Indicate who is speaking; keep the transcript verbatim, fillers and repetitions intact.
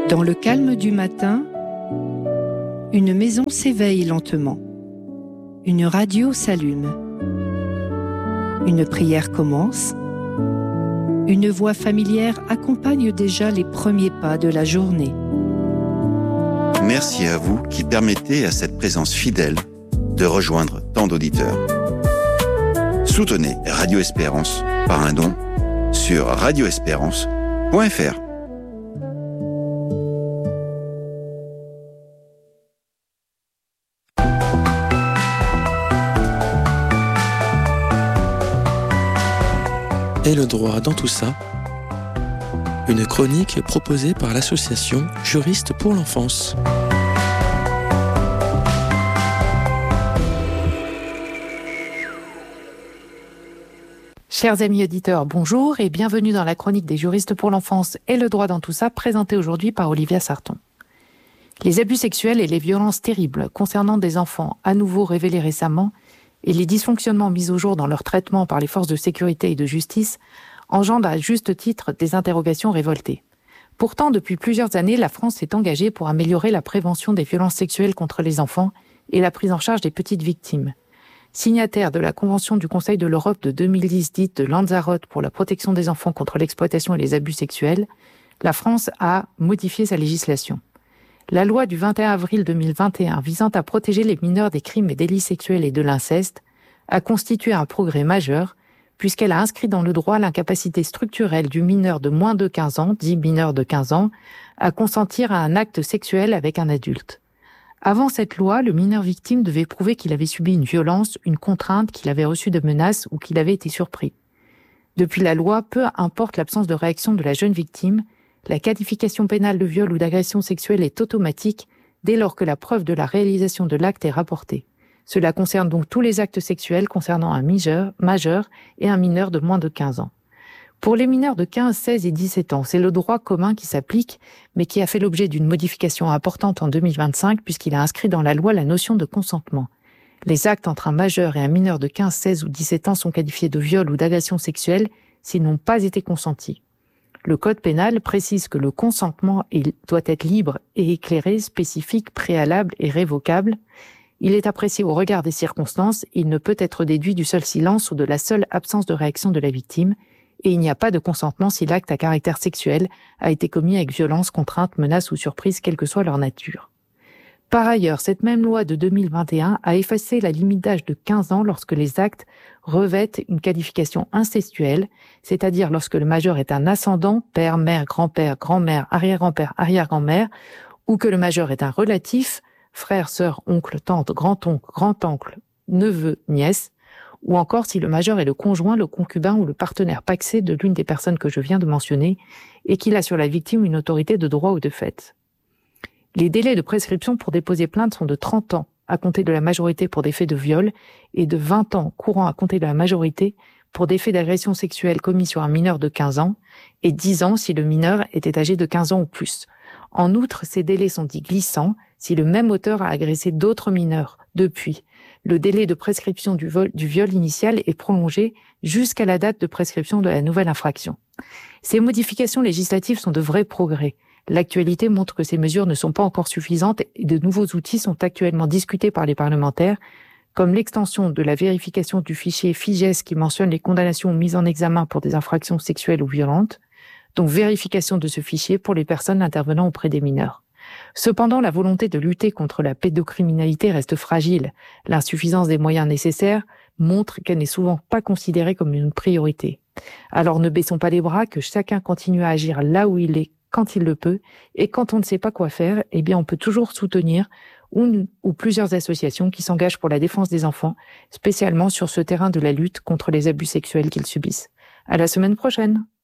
Speaker 1: Dans le calme du matin, une maison s'éveille lentement. Une radio s'allume. Une prière commence. Une voix familière accompagne déjà les premiers pas de la journée.
Speaker 2: Merci à vous qui permettez à cette présence fidèle de rejoindre tant d'auditeurs. Soutenez Radio Espérance par un don sur radio espérance point f r.
Speaker 3: Et le droit dans tout ça, une chronique proposée par l'association Juristes pour l'enfance.
Speaker 4: Chers amis auditeurs, bonjour et bienvenue dans la chronique des Juristes pour l'enfance et le droit dans tout ça, présentée aujourd'hui par Olivia Sarton. Les abus sexuels et les violences terribles concernant des enfants à nouveau révélés récemment et les dysfonctionnements mis au jour dans leur traitement par les forces de sécurité et de justice engendrent à juste titre des interrogations révoltées. Pourtant, depuis plusieurs années, la France s'est engagée pour améliorer la prévention des violences sexuelles contre les enfants et la prise en charge des petites victimes. Signataire de la Convention du Conseil de l'Europe de deux mille dix dite de Lanzarote pour la protection des enfants contre l'exploitation et les abus sexuels, la France a modifié sa législation. La loi du vingt et un avril deux mille vingt et un visant à protéger les mineurs des crimes et délits sexuels et de l'inceste a constitué un progrès majeur puisqu'elle a inscrit dans le droit l'incapacité structurelle du mineur de moins de quinze ans, dit mineur de quinze ans, à consentir à un acte sexuel avec un adulte. Avant cette loi, le mineur victime devait prouver qu'il avait subi une violence, une contrainte, qu'il avait reçu de menaces ou qu'il avait été surpris. Depuis la loi, peu importe l'absence de réaction de la jeune victime, la qualification pénale de viol ou d'agression sexuelle est automatique dès lors que la preuve de la réalisation de l'acte est rapportée. Cela concerne donc tous les actes sexuels concernant un majeur, majeur et un mineur de moins de quinze ans. Pour les mineurs de quinze, seize et dix-sept ans, c'est le droit commun qui s'applique, mais qui a fait l'objet d'une modification importante en deux mille vingt-cinq puisqu'il a inscrit dans la loi la notion de consentement. Les actes entre un majeur et un mineur de quinze, seize ou dix-sept ans sont qualifiés de viol ou d'agression sexuelle s'ils n'ont pas été consentis. Le Code pénal précise que le consentement doit être libre et éclairé, spécifique, préalable et révocable. Il est apprécié au regard des circonstances, il ne peut être déduit du seul silence ou de la seule absence de réaction de la victime, et il n'y a pas de consentement si l'acte à caractère sexuel a été commis avec violence, contrainte, menace ou surprise, quelle que soit leur nature. Par ailleurs, cette même loi de deux mille vingt et un a effacé la limite d'âge de quinze ans lorsque les actes revêtent une qualification incestuelle, c'est-à-dire lorsque le majeur est un ascendant, père, mère, grand-père, grand-mère, arrière-grand-père, arrière-grand-mère, ou que le majeur est un relatif, frère, sœur, oncle, tante, grand-oncle, grand-oncle, neveu, nièce, ou encore si le majeur est le conjoint, le concubin ou le partenaire pacsé de l'une des personnes que je viens de mentionner et qu'il a sur la victime une autorité de droit ou de fait. Les délais de prescription pour déposer plainte sont de trente ans à compter de la majorité pour des faits de viol et de vingt ans courant à compter de la majorité pour des faits d'agression sexuelle commis sur un mineur de quinze ans et dix ans si le mineur était âgé de quinze ans ou plus. En outre, ces délais sont dits glissants si le même auteur a agressé d'autres mineurs depuis. Le délai de prescription du, vol, du viol initial est prolongé jusqu'à la date de prescription de la nouvelle infraction. Ces modifications législatives sont de vrais progrès. L'actualité montre que ces mesures ne sont pas encore suffisantes et de nouveaux outils sont actuellement discutés par les parlementaires, comme l'extension de la vérification du fichier FIJES qui mentionne les condamnations mises en examen pour des infractions sexuelles ou violentes, donc vérification de ce fichier pour les personnes intervenant auprès des mineurs. Cependant, la volonté de lutter contre la pédocriminalité reste fragile. L'insuffisance des moyens nécessaires montre qu'elle n'est souvent pas considérée comme une priorité. Alors ne baissons pas les bras, que chacun continue à agir là où il est, quand il le peut, et quand on ne sait pas quoi faire, eh bien on peut toujours soutenir une ou plusieurs associations qui s'engagent pour la défense des enfants, spécialement sur ce terrain de la lutte contre les abus sexuels qu'ils subissent. À la semaine prochaine!